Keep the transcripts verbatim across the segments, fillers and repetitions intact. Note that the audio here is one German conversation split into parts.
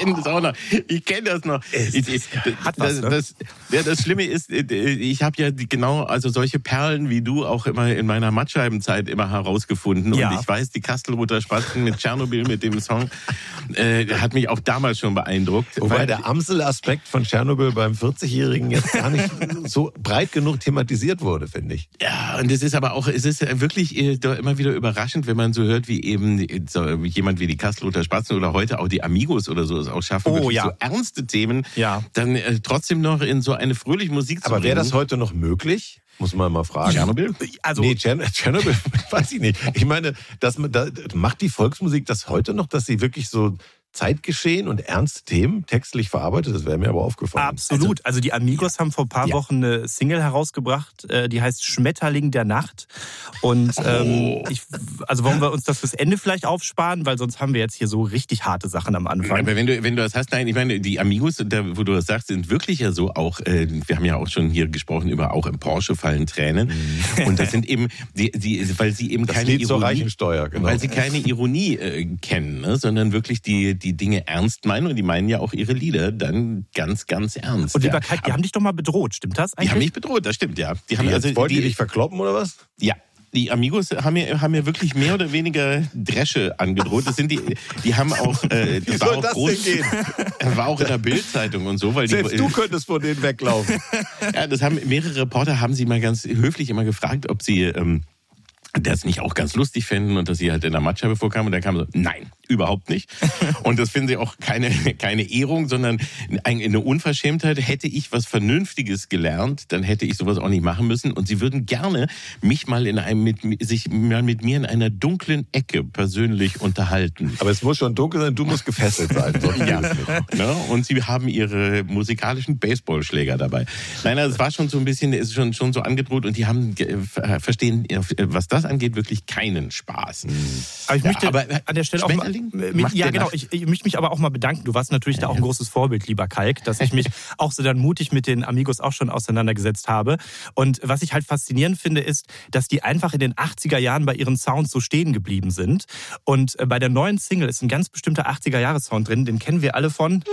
kenne das auch noch. Ich kenne das noch. Ich, ich, Hat was, das, ne? das, ja, das Schlimme ist, ich habe ja die, genau also solche Perlen wie du auch immer in meiner Mattscheibenzeit immer herausgefunden. Ja. Und ich weiß, die Kastelruther Spatzen mit Tschernobyl, mit dem Song, äh, hat mich auch damals schon beeindruckt. Wobei weil, der Amsel-Aspekt von Tschernobyl beim vierzigjährigen jetzt gar nicht so breit genug thematisiert wurde, finde ich. Ja, und es ist aber auch, es ist wirklich immer wieder überraschend, wenn man so hört, wie eben so jemand wie die Kastelruther Spatzen oder heute auch die Amigos oder so es auch schaffen, Oh, wirklich ja. so ernste Themen Ja. dann äh, trotzdem noch in so eine fröhliche Musik zu Aber bringen. wäre das heute noch möglich? Muss man mal fragen. Tschernobyl? Also, Nee, Tschern- Tschernobyl, weiß ich nicht. Ich meine, das, da, macht die Volksmusik das heute noch, dass sie wirklich so Zeitgeschehen und ernste Themen textlich verarbeitet? Das wäre mir aber aufgefallen. absolut. Also die Amigos haben vor ein paar Ja. Wochen eine Single herausgebracht, äh, die heißt Schmetterling der Nacht. Und ähm, ich, also wollen wir uns das fürs Ende vielleicht aufsparen, weil sonst haben wir jetzt hier so richtig harte Sachen am Anfang. Aber wenn du, wenn du das hast, nein, ich meine, die Amigos, da, wo du das sagst, sind wirklich ja so auch, äh, wir haben ja auch schon hier gesprochen über auch im Porsche fallen Tränen. Und das sind eben, die, die, weil sie eben Das keine Lied zur Ironie, Reichensteuer, genau. weil sie keine Ironie äh, kennen, ne, sondern wirklich die, die Dinge ernst meinen und die meinen ja auch ihre Lieder dann ganz, ganz ernst. Und lieber ja. Kalk, die haben dich doch mal bedroht, stimmt das eigentlich? Die haben mich bedroht, das stimmt, ja. Die haben Die, also, jetzt wollten die, die, dich verkloppen oder was? ja. Die Amigos haben mir, haben mir wirklich mehr oder weniger Dresche angedroht. Das sind die, die haben auch, äh, das Wie war soll auch das groß, denn gehen? war auch in der Bildzeitung und so, weil Selbst die, du könntest von denen weglaufen. ja, das haben mehrere Reporter haben sie mal ganz höflich immer gefragt, ob sie ähm, das nicht auch ganz lustig fänden und dass sie halt in der Matscheibe vorkamen und dann kam so, nein, überhaupt nicht. Und das finden sie auch keine, keine Ehrung, sondern eine Unverschämtheit. Hätte ich was Vernünftiges gelernt, dann hätte ich sowas auch nicht machen müssen. Und sie würden gerne mich mal in einem, mit, sich mal mit mir in einer dunklen Ecke persönlich unterhalten. Aber es muss schon dunkel sein, du musst gefesselt sein. Sonst Ja, geht es nicht. ne? Und sie haben ihre musikalischen Baseballschläger dabei. Nein, also es war schon so ein bisschen, ist schon, schon so angedroht und die haben, äh, verstehen, was das angeht, wirklich keinen Spaß. Aber ich Ja, möchte aber an der Stelle auch mal, Schmetterling? mich, Macht ja der genau, Nacht? ich, ich möchte mich aber auch mal bedanken. Du warst natürlich da auch ein großes Vorbild, lieber Kalk, dass ich mich auch so dann mutig mit den Amigos auch schon auseinandergesetzt habe. Und was ich halt faszinierend finde, ist, dass die einfach in den achtziger Jahren bei ihren Sounds so stehen geblieben sind. Und bei der neuen Single ist ein ganz bestimmter achtziger-Jahres-Sound drin, den kennen wir alle von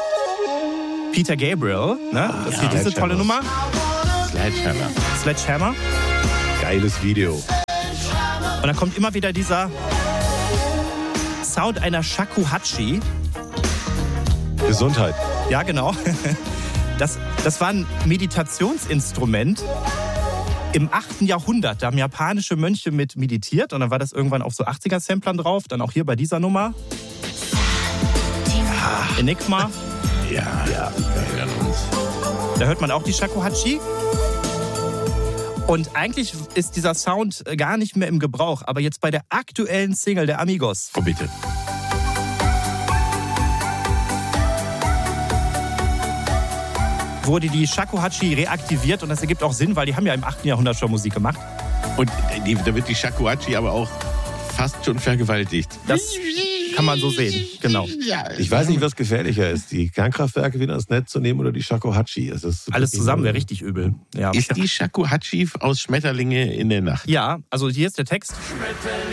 Peter Gabriel. Ne? Das ist hier diese tolle Nummer. Sledgehammer. Sledgehammer. Geiles Video. Und dann kommt immer wieder dieser Sound einer Shakuhachi. Gesundheit. Ja, genau. Das, das war ein Meditationsinstrument im achten Jahrhundert. Da haben japanische Mönche mit meditiert und dann war das irgendwann auf so achtziger-Samplern drauf. Dann auch hier bei dieser Nummer. Enigma. Ja, ja, wir erinnern uns. Da hört man auch die Shakuhachi. Und eigentlich ist dieser Sound gar nicht mehr im Gebrauch. Aber jetzt bei der aktuellen Single der Amigos. Oh, bitte. Wurde die Shakuhachi reaktiviert und das ergibt auch Sinn, weil die haben ja im achten Jahrhundert schon Musik gemacht. Und die, da wird die Shakuhachi aber auch fast schon vergewaltigt. Das kann man so sehen, genau. Ich weiß nicht, was gefährlicher ist, die Kernkraftwerke wieder ins Netz zu nehmen oder die Shakuhachi. Es ist Alles zusammen wäre richtig übel. Ja. Ist die Shakuhachi aus Schmetterlinge in der Nacht? Ja, also hier ist der Text.